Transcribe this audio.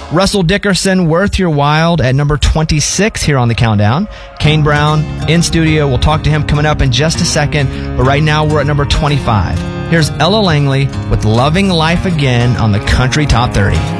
Russell Dickerson, Worth Your While at number 26 here on the countdown. Kane Brown in studio. We'll talk to him coming up in just a second. But right now we're at number 25. Here's Ella Langley with Loving Life Again on the Country Top 30.